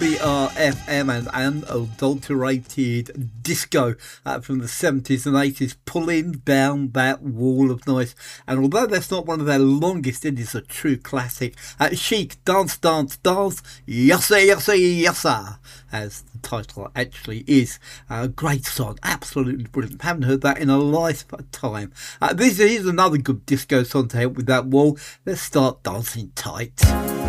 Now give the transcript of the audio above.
BRFM and unadulterated disco from the 70s and 80s, pulling down that wall of noise. And although that's not one of their longest, it is a true classic. Chic, Dance, Dance, Dance, Yassa, Yassa, Yassa, as the title actually is. A great song, absolutely brilliant. Haven't heard that in a lifetime. This is another good disco song to help with that wall. Let's start dancing tight.